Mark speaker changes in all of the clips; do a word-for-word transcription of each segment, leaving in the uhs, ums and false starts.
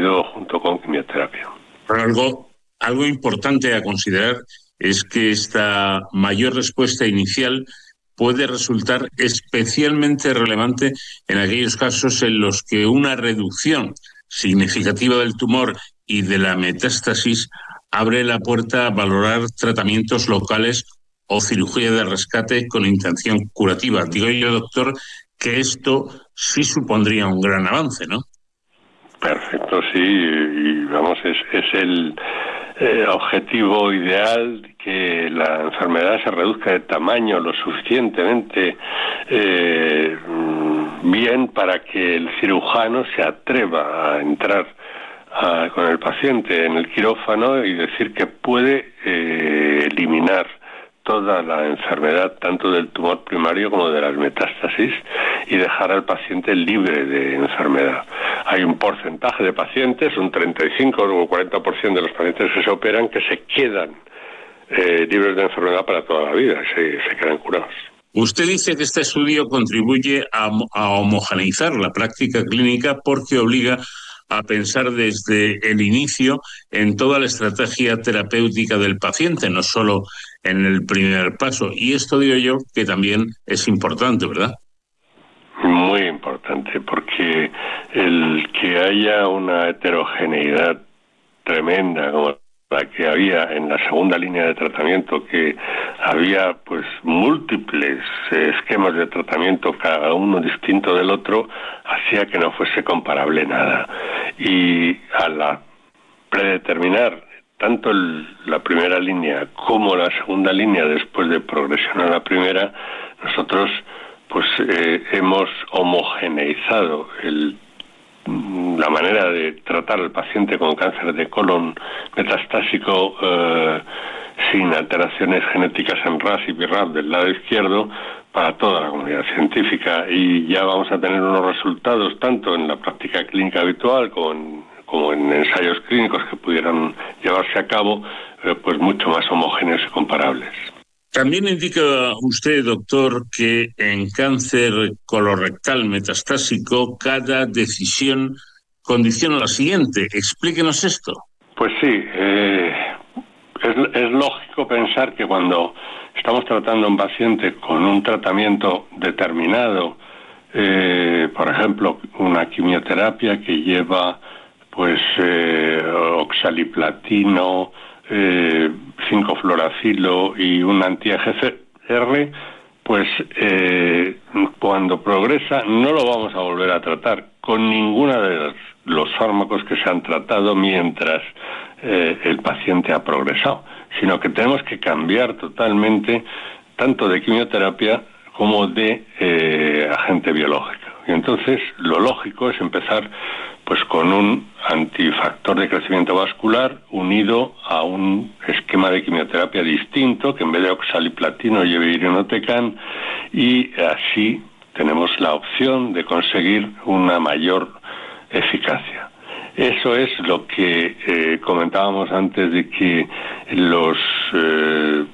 Speaker 1: seguido junto con quimioterapia.
Speaker 2: Algo, algo importante a considerar es que esta mayor respuesta inicial puede resultar especialmente relevante en aquellos casos en los que una reducción significativa del tumor y de la metástasis abre la puerta a valorar tratamientos locales o cirugía de rescate con intención curativa. Digo yo, doctor, que esto sí supondría un gran avance, ¿no?
Speaker 1: Perfecto, sí, y vamos, es, es el eh, objetivo ideal, que la enfermedad se reduzca de tamaño lo suficientemente eh, bien para que el cirujano se atreva a entrar a, con el paciente en el quirófano y decir que puede eh, eliminar toda la enfermedad, tanto del tumor primario como de las metástasis, y dejar al paciente libre de enfermedad. Hay un porcentaje de pacientes, un treinta y cinco o cuarenta por ciento de los pacientes que se operan, que se quedan eh, libres de enfermedad para toda la vida, se, se quedan curados.
Speaker 2: Usted dice que este estudio contribuye a, a homogeneizar la práctica clínica porque obliga a pensar desde el inicio en toda la estrategia terapéutica del paciente, no solo en el primer paso. Y esto digo yo que también es importante, ¿verdad?
Speaker 1: Muy importante, porque el que haya una heterogeneidad tremenda como la que había en la segunda línea de tratamiento, que había pues múltiples eh, esquemas de tratamiento, cada uno distinto del otro, hacía que no fuese comparable nada. Y a la predeterminar tanto el, la primera línea como la segunda línea después de progresión a la primera, nosotros pues eh, hemos homogeneizado el la manera de tratar al paciente con cáncer de colon metastásico eh, sin alteraciones genéticas en R A S y B R A F del lado izquierdo para toda la comunidad científica, y ya vamos a tener unos resultados tanto en la práctica clínica habitual como en, como en ensayos clínicos que pudieran llevarse a cabo eh, pues mucho más homogéneos y comparables.
Speaker 2: También indica usted, doctor, que en cáncer colorectal metastásico cada decisión condiciona la siguiente. Explíquenos esto.
Speaker 1: Pues sí, eh, es, es lógico pensar que cuando estamos tratando a un paciente con un tratamiento determinado, eh, por ejemplo, una quimioterapia que lleva pues eh, oxaliplatino, Eh, cinco fluoracilo y un anti-E G F R, pues eh, cuando progresa no lo vamos a volver a tratar con ninguna de los, los fármacos que se han tratado mientras eh, el paciente ha progresado, sino que tenemos que cambiar totalmente tanto de quimioterapia como de eh, agente biológico. Y entonces lo lógico es empezar pues con un antifactor de crecimiento vascular unido a un esquema de quimioterapia distinto, que en vez de oxaliplatino lleve irinotecan, y así tenemos la opción de conseguir una mayor eficacia. Eso es lo que eh, comentábamos antes, de que los eh,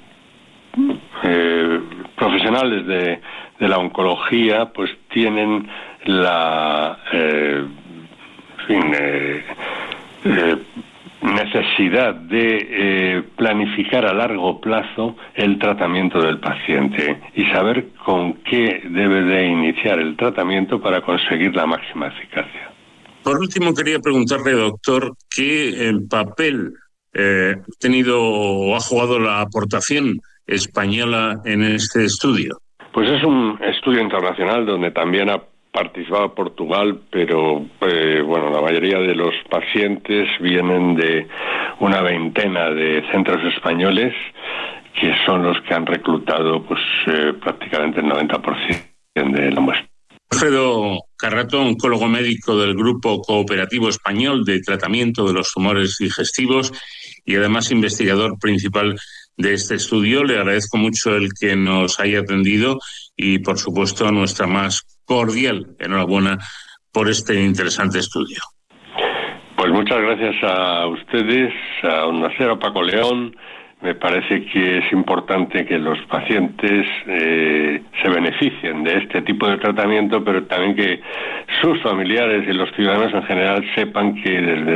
Speaker 1: eh, profesionales de, de la oncología pues tienen la eh, en fin, eh, eh, necesidad de eh, planificar a largo plazo el tratamiento del paciente y saber con qué debe de iniciar el tratamiento para conseguir la máxima eficacia.
Speaker 2: Por último, quería preguntarle, doctor, ¿qué papel eh, ha tenido o ha jugado la aportación española en este estudio?
Speaker 1: Pues es un estudio internacional donde también ha participaba Portugal, pero eh, bueno, la mayoría de los pacientes vienen de una veintena de centros españoles, que son los que han reclutado pues eh, prácticamente el noventa por ciento de la muestra.
Speaker 2: Alfredo Carrato, oncólogo médico del Grupo Cooperativo Español de Tratamiento de los Tumores Digestivos y además investigador principal de este estudio, le agradezco mucho el que nos haya atendido y, por supuesto, nuestra más cordial enhorabuena por este interesante estudio.
Speaker 1: Pues muchas gracias a ustedes, a Onda Cero, a Paco León. Me parece que es importante que los pacientes eh, se beneficien de este tipo de tratamiento, pero también que sus familiares y los ciudadanos en general sepan que desde